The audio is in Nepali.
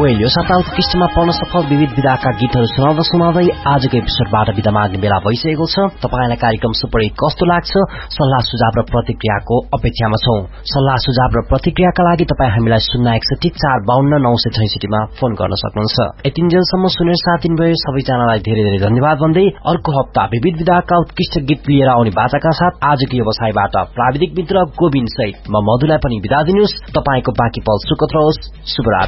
पोइल यो साता उत्कृष्टमा पाउन सफल विविध विधाका गीतहरू सुनाउँदै आजको एपिसोडबाट बिदा माग्ने बेला भइसकेको छ। तपाईलाई कार्यक्रम सुपर हिट कस्तो लाग्छ? सल्लाह सुझाव र प्रतिक्रियाको अपेक्षामा छौं। सल्लाह सुझाव र प्रतिक्रियाका लागि तपाई हामीलाई 061 452 966 मा फोन गर्न सक्नुहुन्छ। यतिन्जेलसम्म सुनेर साथ दिनुभयो सबैजनालाई धेरै धेरै धन्यवाद भन्दै अर्को हप्ता विविध विधाका उत्कृष्ट गीत लिएर आउने बाचाका साथ आजको व्यवसायबाट प्राविधिक मित्र गोविन्द सहित म मधुलाई पनि बिदा दिनुस्। तपाईको बाँकी पल सुखद रहोस्। शुभरात्रि।